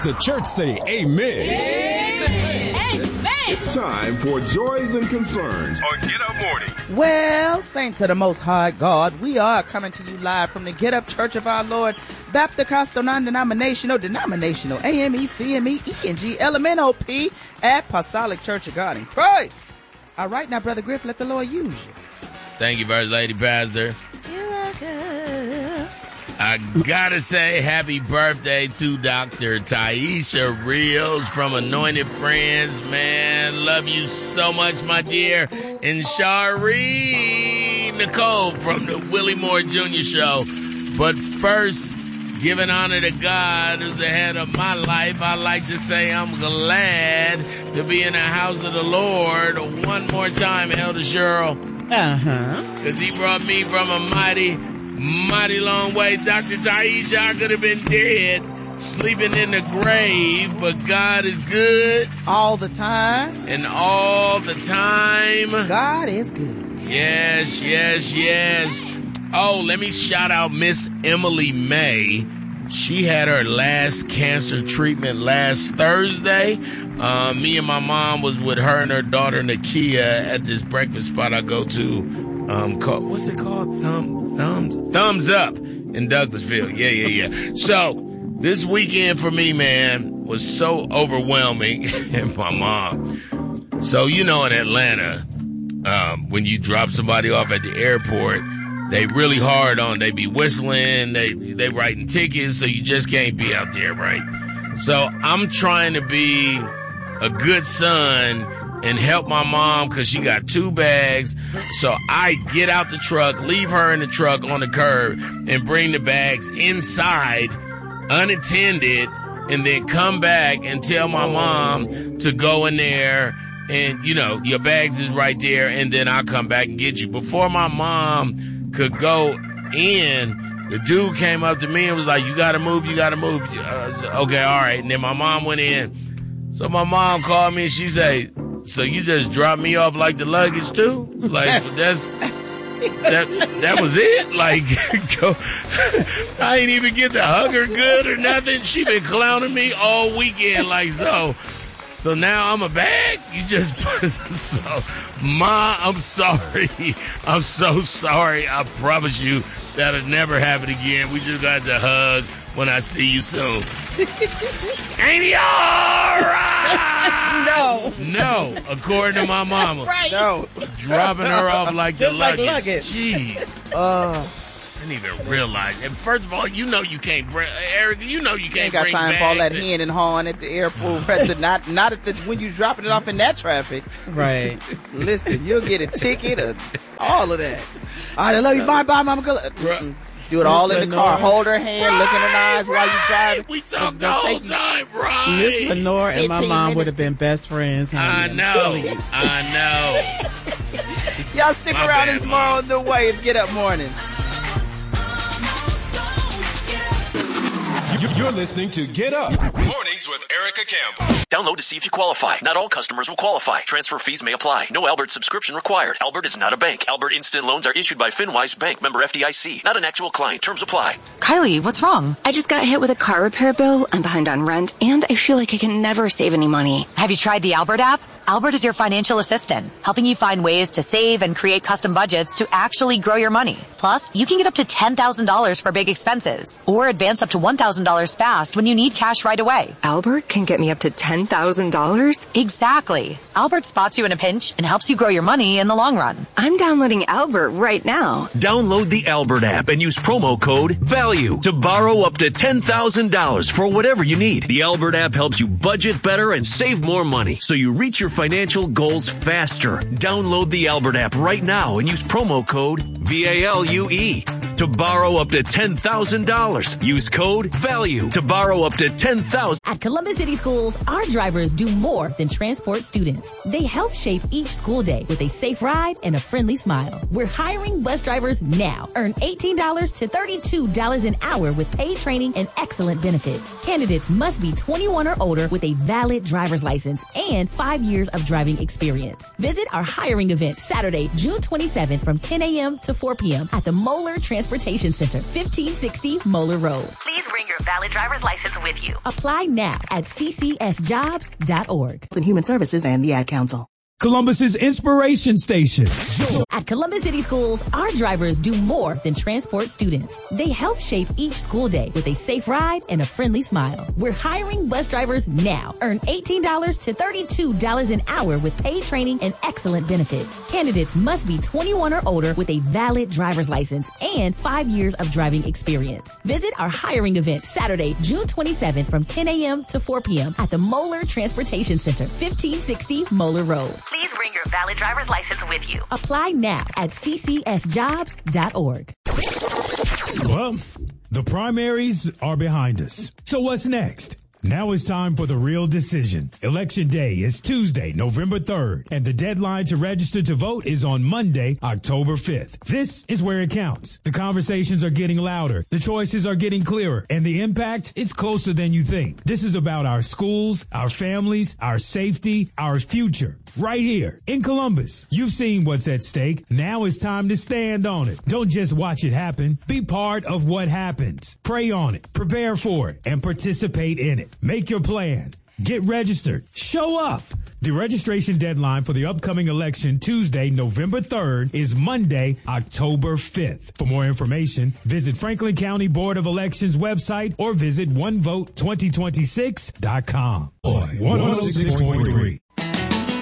the church say amen. Amen. It's time for Joys and Concerns on Get Up Morning. Well, saints of the Most High God, we are coming to you live from the Get Up Church of Our Lord, Baptist Coastal Non-Denominational, AME, CME, ENG, LMNOP, Apostolic Church of God in Christ. All right, now, Brother Griff, let the Lord use you. Thank you, First Lady Pastor. You're welcome. I gotta say happy birthday to Dr. Taisha Rios from Anointed Friends. Man, love you so much, my dear. And Shari Nicole from the Willie Moore Jr. Show. But first, giving honor to God who's the head of my life, I like to say I'm glad to be in the house of the Lord one more time, Elder Cheryl. Because he brought me from a mighty long way. Dr. Taisha, I could have been dead, sleeping in the grave, but God is good. All the time. And all the time. God is good. Yes, yes, yes. Oh, let me shout out Miss Emily May. She had her last cancer treatment last Thursday. Me and my mom was with her and her daughter Nakia at this breakfast spot I go to. What's it called? Thumbs Up in Douglasville. Yeah. So this weekend for me, man, was so overwhelming. And my mom. So, in Atlanta, when you drop somebody off at the airport, they really hard on. They be whistling. They writing tickets, so you just can't be out there, right? So I'm trying to be a good son and help my mom because she got 2 bags. So I get out the truck, leave her in the truck on the curb, and bring the bags inside unattended, and then come back and tell my mom to go in there and, your bags is right there, and then I'll come back and get you. Before my mom could go in, the dude came up to me and was like, you gotta move. Okay, all right. And then my mom went in. So my mom called me and she said, so you just dropped me off like the luggage too? Like, that was it? Like, I ain't even get to hug her good or nothing. She been clowning me all weekend like so. So now I'm a bag? You just Ma, I'm sorry. I'm so sorry. I promise you that'll never happen again. We just got to hug when I see you soon. Ain't he all right? No, according to my mama. Right. No. Dropping her off like the luggage. Like luggage. Jeez. I didn't even realize. And first of all, you can't bring, Erica, you can't bring got time for all that bags hen and hawing at the airport. not at the, when you dropping it off in that traffic. Right. Listen, you'll get a ticket or all of that. All right, I love you. Bye, mama. Do it all in the car. Hold her hand, look in her eyes while you drive. We talked the whole time, right? Miss Lenore and my mom would have been best friends. I know. Y'all stick around this tomorrow on the way. It's Get Up Morning. You're listening to Get Up Mornings with Erica Campbell. Download to see if you qualify. Not all customers will qualify. Transfer fees may apply. No Albert subscription required. Albert is not a bank. Albert Instant Loans are issued by FinWise Bank, member FDIC. Not an actual client. Terms apply. Kylie, what's wrong? I just got hit with a car repair bill. I'm behind on rent, and I feel like I can never save any money. Have you tried the Albert app? Albert is your financial assistant, helping you find ways to save and create custom budgets to actually grow your money. Plus, you can get up to $10,000 for big expenses, or advance up to $1,000 fast when you need cash right away. Albert can get me up to $10,000? Exactly. Albert spots you in a pinch and helps you grow your money in the long run. I'm downloading Albert right now. Download the Albert app and use promo code VALUE to borrow up to $10,000 for whatever you need. The Albert app helps you budget better and save more money, so you reach your financial goals faster. Download the Albert app right now and use promo code VALUE to borrow up to $10,000. Use code VALUE to borrow up to $10,000. At Columbus City Schools, our drivers do more than transport students. They help shape each school day with a safe ride and a friendly smile. We're hiring bus drivers now. Earn $18 to $32 an hour with paid training and excellent benefits. Candidates must be 21 or older with a valid driver's license and 5 years of driving experience. Visit our hiring event Saturday, June 27th from 10 a.m. to 4 p.m. at the Moeller Transportation Center, 1560 Moeller Road. Please bring your your valid driver's license with you. Apply now at ccsjobs.org. Human Services and the Ad Council. Columbus's Inspiration Station. At Columbus City Schools, our drivers do more than transport students. They help shape each school day with a safe ride and a friendly smile. We're hiring bus drivers now. Earn $18 to $32 an hour with paid training and excellent benefits. Candidates must be 21 or older with a valid driver's license and 5 years of driving experience. Visit our hiring event Saturday, June 27th from 10 a.m. to 4 p.m. at the Moeller Transportation Center, 1560 Moeller Road. Please bring your valid driver's license with you. Apply now at ccsjobs.org. Well, the primaries are behind us. So what's next? Now it's time for the real decision. Election day is Tuesday, November 3rd, and the deadline to register to vote is on Monday, October 5th. This is where it counts. The conversations are getting louder, the choices are getting clearer, and the impact is closer than you think. This is about our schools, our families, our safety, our future. Right here in Columbus. You've seen what's at stake. Now it's time to stand on it. Don't just watch it happen. Be part of what happens. Pray on it, prepare for it, and participate in it. Make your plan. Get registered. Show up. The registration deadline for the upcoming election, Tuesday, November 3rd, is Monday, October 5th. For more information, visit Franklin County Board of Elections website or visit onevote2026.com. 106.3.